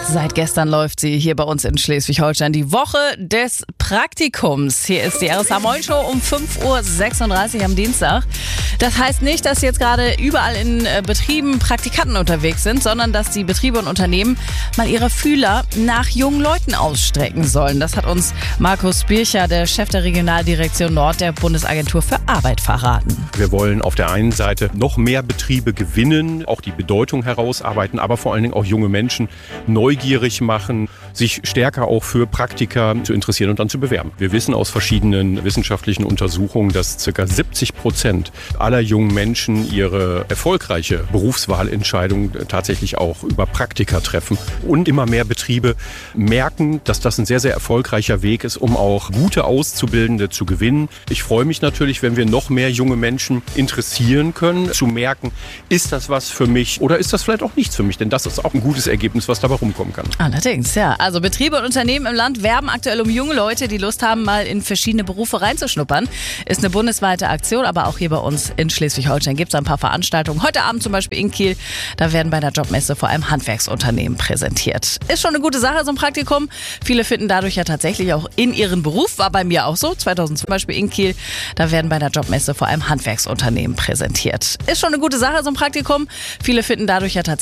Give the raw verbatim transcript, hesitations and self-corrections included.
Seit gestern läuft sie hier bei uns in Schleswig-Holstein. Die Woche des Praktikums. Hier ist die R S H Moin Show um fünf Uhr sechsunddreißig am Dienstag. Das heißt nicht, dass jetzt gerade überall in Betrieben Praktikanten unterwegs sind, sondern dass die Betriebe und Unternehmen mal ihre Fühler nach jungen Leuten ausstrecken sollen. Das hat uns Markus Bircher, der Chef der Regionaldirektion Nord der Bundesagentur für Arbeit, verraten. Wir wollen auf der einen Seite noch mehr Betriebe gewinnen, auch die Bedeutung herausarbeiten, aber vor allen Dingen auch junge Menschen neugierig machen, sich stärker auch für Praktika zu interessieren und dann zu bewerben. Wir wissen aus verschiedenen wissenschaftlichen Untersuchungen, dass ca. siebzig Prozent aller jungen Menschen ihre erfolgreiche Berufswahlentscheidung tatsächlich auch über Praktika treffen. Und immer mehr Betriebe merken, dass das ein sehr, sehr erfolgreicher Weg ist, um auch gute Auszubildende zu gewinnen. Ich freue mich natürlich, wenn wir noch mehr junge Menschen interessieren können, zu merken, ist das was für mich oder ist das vielleicht auch nichts für mich? Denn das ist auch ein gutes Ergebnis, was dabei rumkommen kann. Allerdings, ja. Also Betriebe und Unternehmen im Land werben aktuell um junge Leute, die Lust haben, mal in verschiedene Berufe reinzuschnuppern. Ist eine bundesweite Aktion, aber auch hier bei uns in Schleswig-Holstein gibt es ein paar Veranstaltungen. Heute Abend zum Beispiel in Kiel, da werden bei der Jobmesse vor allem Handwerksunternehmen präsentiert. Ist schon eine gute Sache, so ein Praktikum. Viele finden dadurch ja tatsächlich auch in ihren Beruf. War bei mir auch so. zweitausend zum Beispiel in Kiel, da werden bei der Jobmesse vor allem Handwerksunternehmen präsentiert. Ist schon eine gute Sache, so ein Praktikum. Viele finden dadurch ja tatsächlich